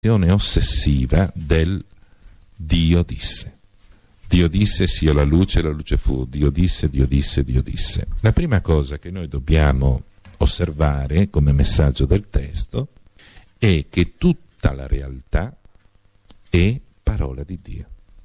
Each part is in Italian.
ossessiva del Dio disse. Dio disse sia la luce fu. Dio disse, Dio disse, Dio disse. La prima cosa che noi dobbiamo osservare come messaggio del testo è che tutta la realtà è parola di Dio.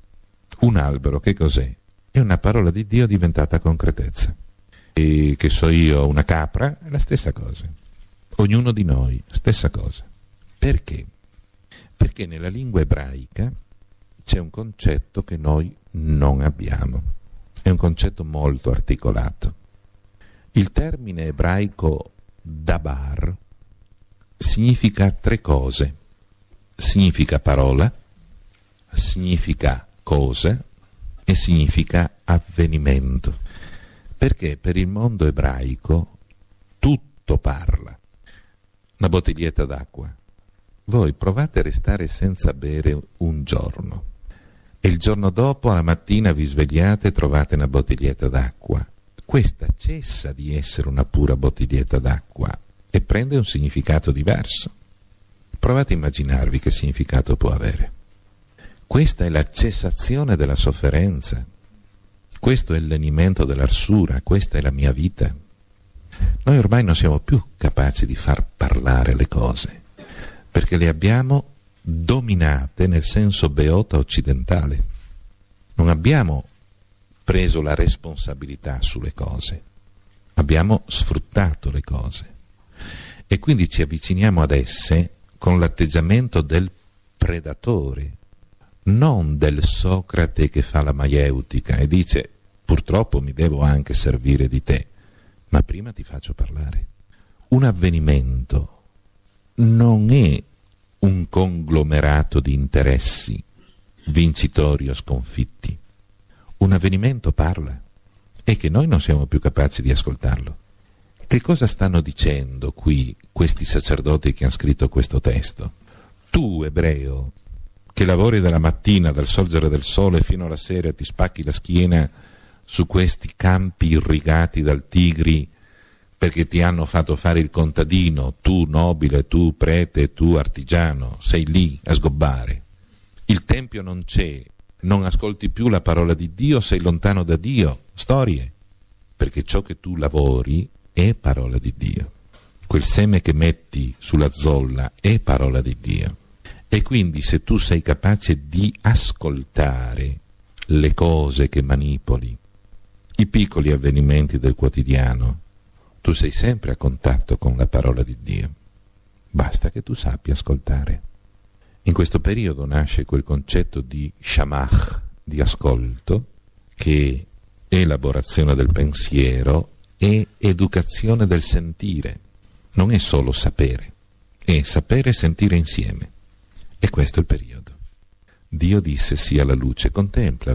Un albero che cos'è? È una parola di Dio diventata concretezza. E che so io, una capra, è la stessa cosa. Ognuno di noi, stessa cosa. Perché? Perché nella lingua ebraica c'è un concetto che noi non abbiamo. È un concetto molto articolato. Il termine ebraico dabar significa tre cose. Significa parola, significa cosa e significa avvenimento. Perché per il mondo ebraico tutto parla. Una bottiglietta d'acqua. Voi provate a restare senza bere un giorno e il giorno dopo alla mattina vi svegliate e trovate una bottiglietta d'acqua. Questa cessa di essere una pura bottiglietta d'acqua e prende un significato diverso. Provate a immaginarvi che significato può avere. Questa è la cessazione della sofferenza. Questo è il lenimento dell'arsura, questa è la mia vita. Noi ormai non siamo più capaci di far parlare le cose, perché le abbiamo dominate nel senso beota occidentale. Non abbiamo preso la responsabilità sulle cose, abbiamo sfruttato le cose e quindi ci avviciniamo ad esse con l'atteggiamento del predatore, non del Socrate che fa la maieutica e dice purtroppo mi devo anche servire di te, ma prima ti faccio parlare. Un avvenimento non è un conglomerato di interessi, vincitori o sconfitti. Un avvenimento parla e che noi non siamo più capaci di ascoltarlo. Che cosa stanno dicendo qui questi sacerdoti che hanno scritto questo testo? Tu, ebreo, che lavori dalla mattina, dal sorgere del sole fino alla sera, ti spacchi la schiena su questi campi irrigati dal Tigri perché ti hanno fatto fare il contadino, tu nobile, tu prete, tu artigiano, sei lì a sgobbare. Il tempio non c'è, non ascolti più la parola di Dio, sei lontano da Dio. Storie, perché ciò che tu lavori è parola di Dio. Quel seme che metti sulla zolla è parola di Dio. E quindi se tu sei capace di ascoltare le cose che manipoli, i piccoli avvenimenti del quotidiano, tu sei sempre a contatto con la parola di Dio. Basta che tu sappia ascoltare. In questo periodo nasce quel concetto di shamach, di ascolto, che è elaborazione del pensiero e educazione del sentire. Non è solo sapere, è sapere e sentire insieme. E questo è il periodo. Dio disse sia la luce, contempla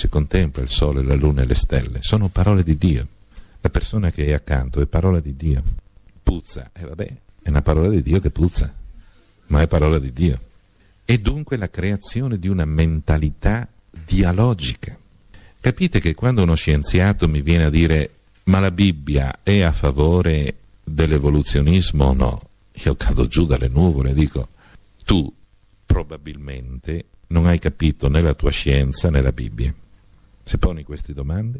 il sole, la luna e le stelle. Sono parole di Dio. La persona che è accanto è parola di Dio. Puzza, e vabbè, è una parola di Dio che puzza, ma è parola di Dio. E dunque la creazione di una mentalità dialogica. Capite che quando uno scienziato mi viene a dire ma la Bibbia è a favore dell'evoluzionismo o no? Io cado giù dalle nuvole e dico tu probabilmente non hai capito né la tua scienza né la Bibbia. Se poni queste domande,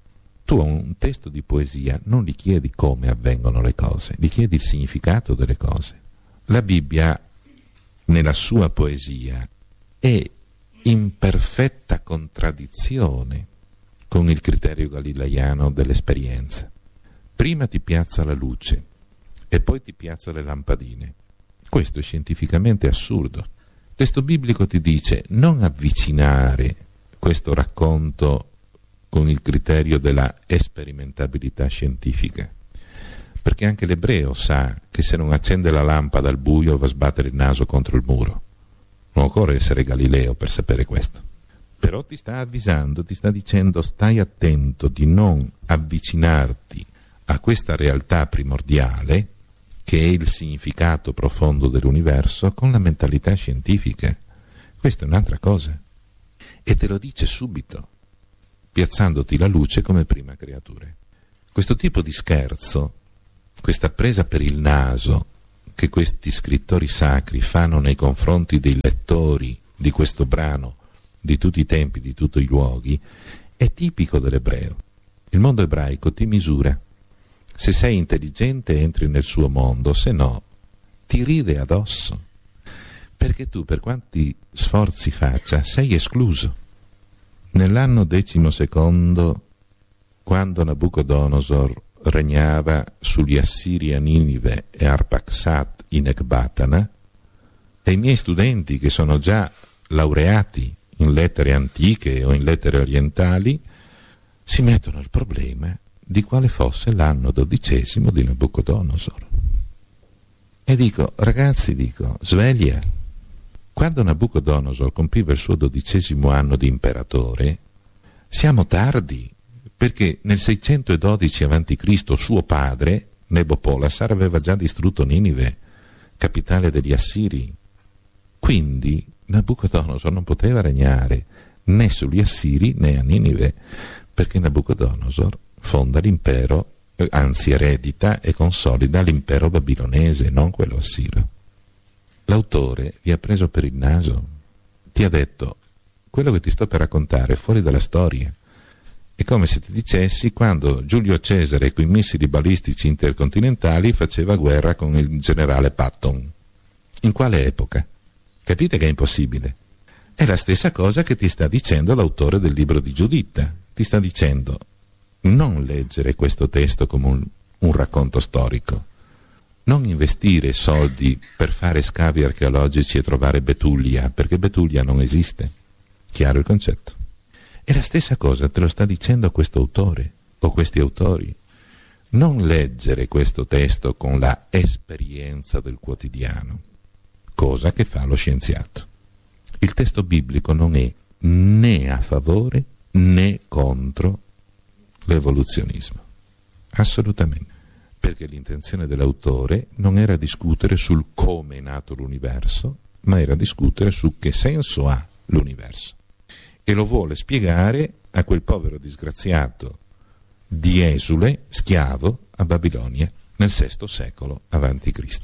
tu a un testo di poesia non gli chiedi come avvengono le cose, gli chiedi il significato delle cose. La Bibbia, nella sua poesia, è in perfetta contraddizione con il criterio galileiano dell'esperienza. Prima ti piazza la luce e poi ti piazza le lampadine. Questo è scientificamente assurdo. Il testo biblico ti dice non avvicinare questo racconto con il criterio della sperimentabilità scientifica, perché anche l'ebreo sa che se non accende la lampada al buio va a sbattere il naso contro il muro. Non occorre essere Galileo per sapere questo. Però ti sta avvisando, ti sta dicendo stai attento di non avvicinarti a questa realtà primordiale che è il significato profondo dell'universo con la mentalità scientifica. Questa è un'altra cosa. E te lo dice subito, piazzandoti la luce come prima creatura. Questo tipo di scherzo, questa presa per il naso che questi scrittori sacri fanno nei confronti dei lettori di questo brano, di tutti i tempi, di tutti i luoghi, è tipico dell'ebreo. Il mondo ebraico ti misura. Se sei intelligente entri nel suo mondo, se no ti ride addosso, perché tu, per quanti sforzi faccia, sei escluso. Nell'anno 12, quando Nabucodonosor regnava sugli Assiri a Ninive e Arpaxad in Ecbatana, e i miei studenti, che sono già laureati in lettere antiche o in lettere orientali, si mettono il problema di quale fosse l'anno 12 di Nabucodonosor. E dico, ragazzi, sveglia. Quando Nabucodonosor compiva il suo 12° anno di imperatore, siamo tardi, perché nel 612 a.C. suo padre, Nabopolassar, aveva già distrutto Ninive, capitale degli Assiri. Quindi Nabucodonosor non poteva regnare né sugli Assiri né a Ninive, perché Nabucodonosor fonda l'impero, anzi eredita e consolida l'impero babilonese, non quello assiro. L'autore vi ha preso per il naso, ti ha detto: quello che ti sto per raccontare è fuori dalla storia. È come se ti dicessi quando Giulio Cesare con i missili balistici intercontinentali faceva guerra con il generale Patton. In quale epoca? Capite che è impossibile. È la stessa cosa che ti sta dicendo l'autore del libro di Giuditta. Ti sta dicendo: non leggere questo testo come un racconto storico, non investire soldi per fare scavi archeologici e trovare Betulia, perché Betulia non esiste. Chiaro il concetto? E la stessa cosa te lo sta dicendo questo autore o questi autori. Non leggere questo testo con la esperienza del quotidiano, cosa che fa lo scienziato. Il testo biblico non è né a favore né contro l'evoluzionismo, assolutamente, perché l'intenzione dell'autore non era discutere sul come è nato l'universo, ma era discutere su che senso ha l'universo, e lo vuole spiegare a quel povero disgraziato di esule, schiavo a Babilonia nel VI secolo a.C.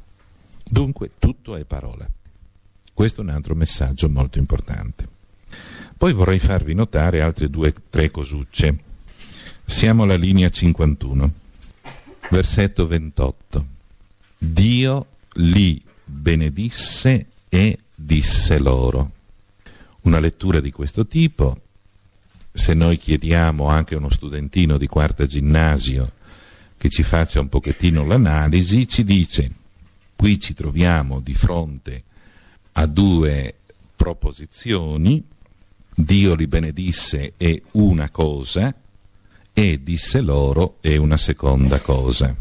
Dunque tutto è parola. Questo è un altro messaggio molto importante. Poi vorrei farvi notare altre 2 o 3 cosucce. Siamo alla linea 51, versetto 28. Dio li benedisse e disse loro. Una lettura di questo tipo, se noi chiediamo anche a uno studentino di 4ª ginnasio che ci faccia un pochettino l'analisi, ci dice: qui ci troviamo di fronte a 2 proposizioni, Dio li benedisse è una cosa e disse loro è una seconda cosa.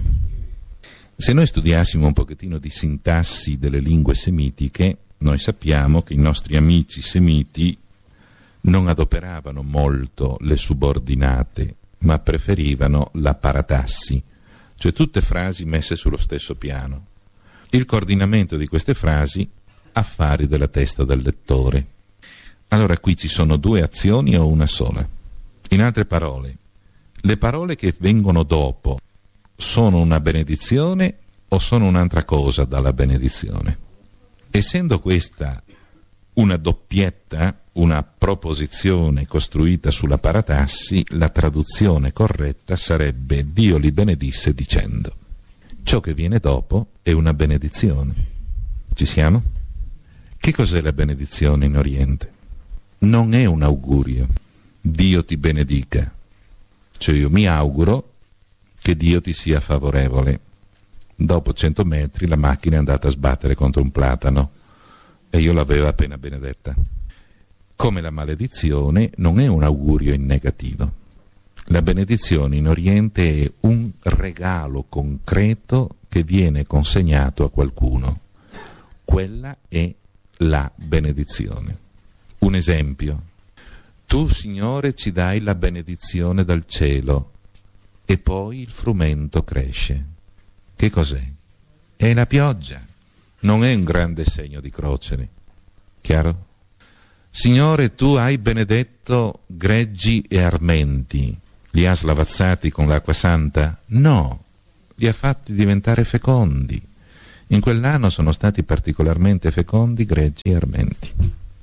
Se noi studiassimo un pochettino di sintassi delle lingue semitiche, noi sappiamo che i nostri amici semiti non adoperavano molto le subordinate, ma preferivano la paratassi, cioè tutte frasi messe sullo stesso piano. Il coordinamento di queste frasi, affari della testa del lettore. Allora qui ci sono 2 azioni o una sola? In altre parole, le parole che vengono dopo sono una benedizione o sono un'altra cosa dalla benedizione? Essendo questa una doppietta, una proposizione costruita sulla paratassi, la traduzione corretta sarebbe: Dio li benedisse dicendo. Ciò che viene dopo è una benedizione. Ci siamo? Che cos'è la benedizione in Oriente? Non è un augurio. Dio ti benedica. Cioè io mi auguro che Dio ti sia favorevole. Dopo 100 metri la macchina è andata a sbattere contro un platano e io l'avevo appena benedetta. Come la maledizione non è un augurio in negativo. La benedizione in Oriente è un regalo concreto che viene consegnato a qualcuno. Quella è la benedizione. Un esempio: tu, Signore, ci dai la benedizione dal cielo e poi il frumento cresce. Che cos'è? È la pioggia, non è un grande segno di croce. Chiaro? Signore, tu hai benedetto greggi e armenti, li ha slavazzati con l'acqua santa? No, li ha fatti diventare fecondi. In quell'anno sono stati particolarmente fecondi greggi e armenti.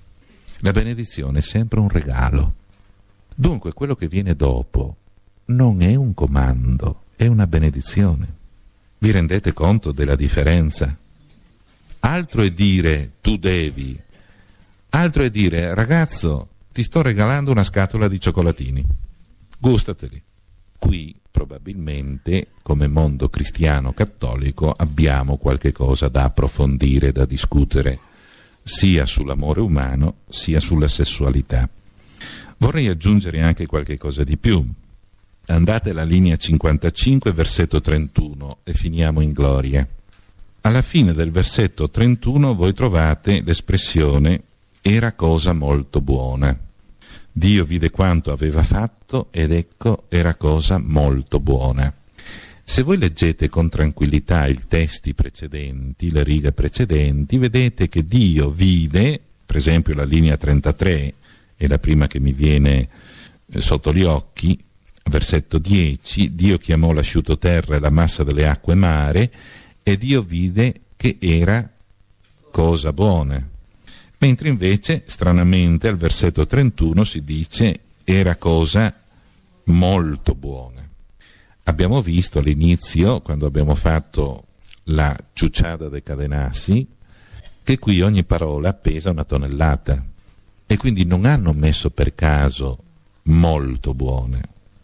La benedizione è sempre un regalo. Dunque quello che viene dopo non è un comando, è una benedizione. Vi rendete conto della differenza? Altro è dire tu devi, altro è dire ragazzo ti sto regalando una scatola di cioccolatini, gustateli. Qui probabilmente come mondo cristiano cattolico abbiamo qualche cosa da approfondire, da discutere, sia sull'amore umano sia sulla sessualità. Vorrei aggiungere anche qualche cosa di più. Andate alla linea 55, versetto 31 e finiamo in gloria. Alla fine del versetto 31 voi trovate l'espressione era cosa molto buona. Dio vide quanto aveva fatto ed ecco era cosa molto buona. Se voi leggete con tranquillità i testi precedenti, le righe precedenti, vedete che Dio vide, per esempio la linea 33 è la prima che mi viene sotto gli occhi, versetto 10, Dio chiamò l'asciutto terra e la massa delle acque mare e Dio vide che era cosa buona. Mentre invece, stranamente, al versetto 31 si dice era cosa molto buona. Abbiamo visto all'inizio, quando abbiamo fatto la ciucciada de cadenassi, che qui ogni parola pesa 1 tonnellata e quindi non hanno messo per caso molto buona,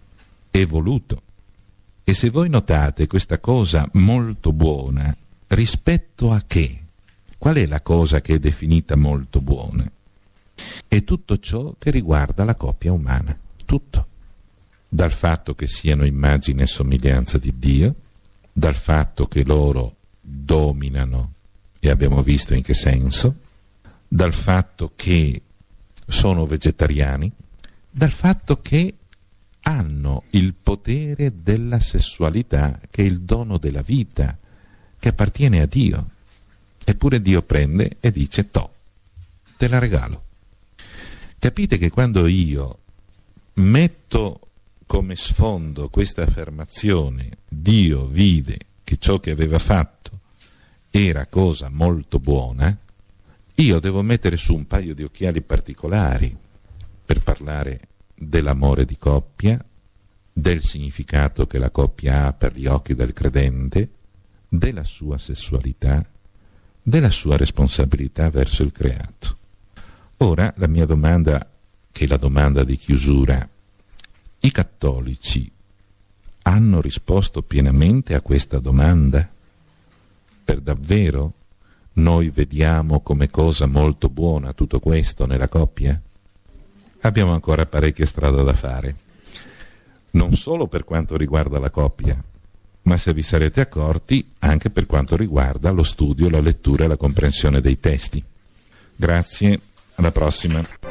è voluto. E se voi notate questa cosa molto buona, rispetto a che? Qual è la cosa che è definita molto buona? È tutto ciò che riguarda la coppia umana, tutto. Dal fatto che siano immagine e somiglianza di Dio, dal fatto che loro dominano, e abbiamo visto in che senso, dal fatto che sono vegetariani, dal fatto che hanno il potere della sessualità, che è il dono della vita, che appartiene a Dio. Eppure Dio prende e dice te la regalo. Capite che quando io metto come sfondo questa affermazione Dio vide che ciò che aveva fatto era cosa molto buona, io devo mettere su un paio di occhiali particolari per parlare dell'amore di coppia, del significato che la coppia ha per gli occhi del credente, della sua sessualità, della sua responsabilità verso il creato. Ora la mia domanda, che è la domanda di chiusura, i cattolici hanno risposto pienamente a questa domanda? Per davvero noi vediamo come cosa molto buona tutto questo nella coppia? Abbiamo ancora parecchia strada da fare, non solo per quanto riguarda la coppia, ma se vi sarete accorti anche per quanto riguarda lo studio, la lettura e la comprensione dei testi. Grazie, alla prossima.